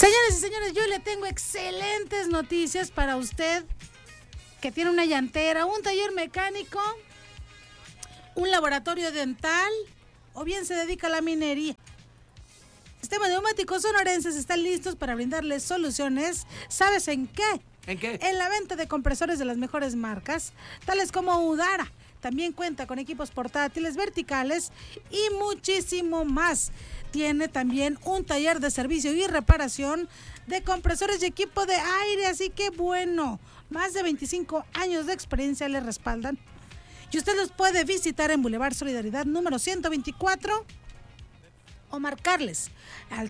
Señores y señores, yo le tengo excelentes noticias para usted que tiene una llantera, un taller mecánico, un laboratorio dental o bien se dedica a la minería. Sistemas Neumáticos Sonorenses están listos para brindarles soluciones. ¿Sabes en qué? ¿En qué? En la venta de compresores de las mejores marcas, tales como Udara. También cuenta con equipos portátiles, verticales y muchísimo más. Tiene también un taller de servicio y reparación de compresores y equipo de aire, así que bueno, más de 25 años de experiencia le respaldan. Y usted los puede visitar en Boulevard Solidaridad número 124 o marcarles al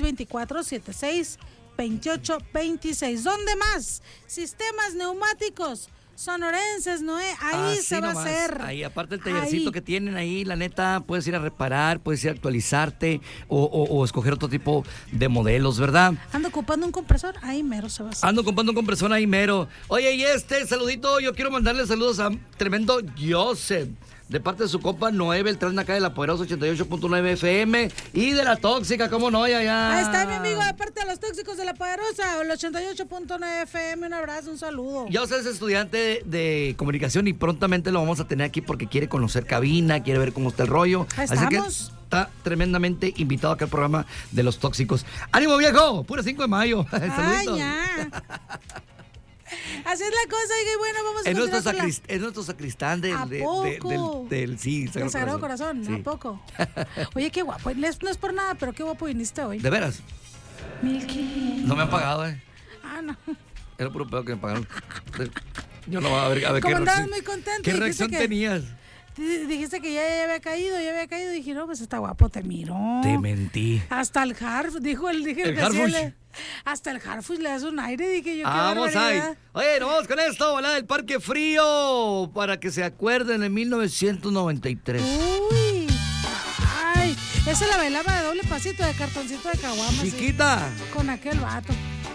6624-762826. ¿Dónde más? Sistemas Neumáticos Sonorenses, Noé, ahí así se va nomás, a hacer. Ahí, aparte el tallercito que tienen ahí, la neta, puedes ir a reparar, puedes ir a actualizarte o escoger otro tipo de modelos, ¿verdad? Ando ocupando un compresor, ahí mero se va a hacer. Ando comprando un compresor ahí mero. Oye, y saludito, yo quiero mandarle saludos a tremendo Joseph, de parte de su compa Noé Beltrán, acá de la Poderosa 88.9 FM y de la Tóxica, ¿cómo no? Ya. Ahí está mi amigo, aparte de los tóxicos de la Poderosa, el 88.9 FM, un abrazo, un saludo. Joseph es estudiante de comunicación y prontamente lo vamos a tener aquí porque quiere conocer cabina, quiere ver cómo está el rollo. Ahí Así que estamos. está tremendamente invitado acá al programa de los Tóxicos. ¡Ánimo, viejo! Pura 5 de mayo. Saluditos. Ya. Así es la cosa, y bueno, vamos a Es nuestro sacristán del Sagrado Corazón, sí. ¿A poco? Oye, qué guapo, no es por nada, pero qué guapo viniste hoy. ¿De veras? 1500. No me han pagado, Ah, no. Era puro pedo que me pagaron. Yo no voy a ver Como andabas muy contento. ¿Qué reacción tenías? Dijiste que ya había caído. Dije, no, pues está guapo, te miro. Te mentí. Hasta el Harf, dijo el Harfush. Hasta el Harfush le das un aire, dije yo. Vamos ahí. Oye, nos vamos con esto, ¿verdad? El Parque Frío, para que se acuerden, en 1993. Uy. Ay, esa la bailaba de doble pasito de cartoncito de caguamas. Chiquita. Con aquel vato.